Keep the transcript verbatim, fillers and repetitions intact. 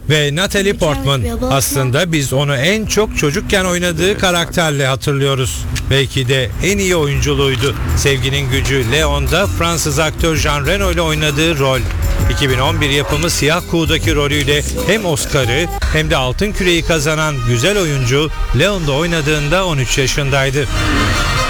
Ve Natalie Portman, aslında biz onu en çok çocukken oynadığı karakterle hatırlıyoruz. Belki de en iyi oyunculuğuydu. Sevginin Gücü Leon'da Fransız aktör Jean Reno ile oynadığı rol. iki bin on bir yapımı Siyah Kuğu'daki rolüyle hem Oscar'ı hem de Altın Küre'yi kazanan güzel oyuncu Leon'da oynadığında on üç yaşındaydı.